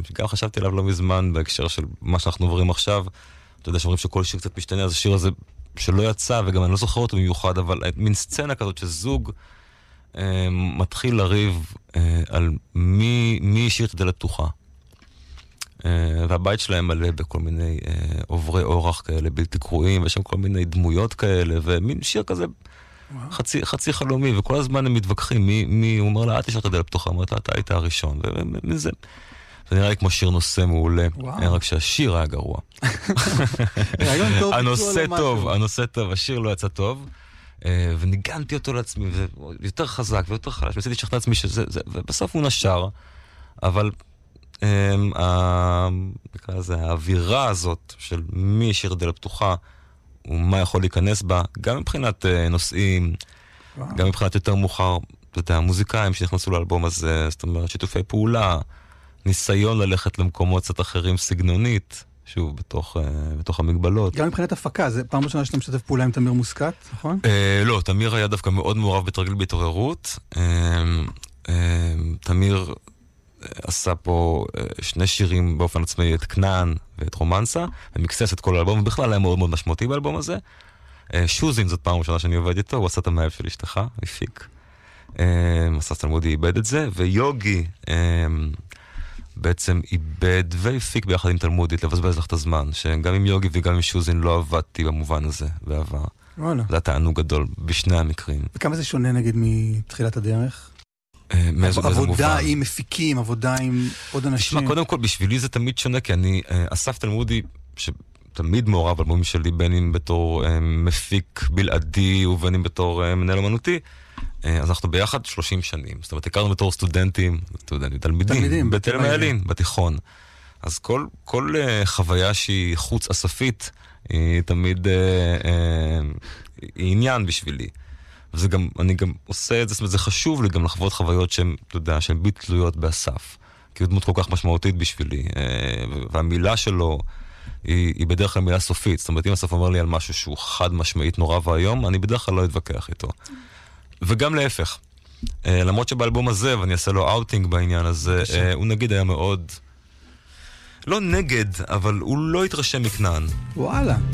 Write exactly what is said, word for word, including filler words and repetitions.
שגם חשבתי עליו לא מזמן, בהקשר של מה שאנחנו עוברים עכשיו, אתה יודע, שאומרים שכל שיר קצת משתנה, אז השיר הזה שלא יצא, וגם אני לא זוכר אותו במיוחד, אבל מין סצנה כזאת שזוג אה, מתחיל לריב אה, על מי, מי ישיר את הדלת פתוחה. אה, והבית שלהם מלא בכל מיני אה, עוברי אורח כאלה, בלתי קרואים, ויש שם כל מיני דמויות כאלה, ומין שיר כזה חצי, חצי חלומי, וכל הזמן הם מתווכחים, מי, מי הוא אומר לה, את ישרת את הדלת פתוחה, אומרת לה, אתה היית הראשון, וזה... זה נראה לי כמו שיר נושא מעולה, אין רק שהשיר היה גרוע. הנושא טוב, הנושא טוב, השיר לא יצא טוב, וניגנתי אותו לעצמי, ויותר חזק ויותר חלש, וניסיתי לשכנע לעצמי שזה, ובסוף הוא נשר, אבל האווירה הזאת של מי שיר דלת פתוחה, ומה יכול להיכנס בה, גם מבחינת נושאים, גם מבחינת יותר מאוחר, אתה יודע, המוזיקאים שנכנסו לאלבום הזה, זאת אומרת, שיתופי פעולה, ניסיון ללכת למקומות קצת אחרים סגנונית, שוב, בתוך, בתוך המגבלות. גם מבחינת הפקה, זה פעם ראשונה שאתה משתף פעולה עם תמיר מוסקת, נכון? אה, לא, תמיר היה דווקא מאוד מעורב בתרגיל בהתעוררות. אה, אה, תמיר עשה פה שני שירים באופן עצמי, את כנען ואת רומנסה, ומקסס את כל האלבום, ובכלל היה מאוד מאוד משמעותי באלבום הזה. אה, שוזין, זאת פעם ראשונה שאני עובד איתו, הוא עשה את המאהב של אשתך, הפיק. אה, אסף תלמודי איבד את זה, ויוגי... אה, בעצם איבד והפיק ביחד עם תלמודית לבזבז לך את הזמן, שגם עם יוגי וגם עם שוזין לא עבדתי במובן הזה בעבר. וואלה. זה היה תענוג גדול בשני המקרים. וכמה זה שונה נגיד מתחילת הדרך? מאיזה מובן? עבודה עם מפיקים, עבודה עם עוד אנשים. תשמע, קודם כל, בשבילי זה תמיד שונה, כי אני, אסף תלמודי, שתמיד מעורב באלבומים שלי, בין אם בתור מפיק בלעדי ובין אם בתור מנהל אמנותי, אז אנחנו ביחד שלושים שנים. זאת אומרת, הכרנו בתור סטודנטים, תלמידים, תלמידים בתל מיילין, בתיכון. אז כל, כל uh, חוויה שהיא חוץ אספית, היא תמיד uh, uh, היא עניין בשבילי. וזה גם, אני גם עושה את זה, זאת אומרת, זה חשוב לי גם לחוות חוויות שהן, אתה יודע, שהן בלתי תלויות באסף. כי הוא דמות כל כך משמעותית בשבילי. Uh, והמילה שלו היא, היא בדרך כלל מילה סופית. זאת אומרת, אם אסף אומר לי על משהו שהוא חד משמעית נורא והיום, אני בדרך כלל לא אתווכח איתו. וגם להפך. למרות שבאלבום הזה, ואני אעשה לו אאוטינג בעניין הזה, הוא נגיד היה מאוד... לא נגד, אבל הוא לא התרשם מכנען. וואלה.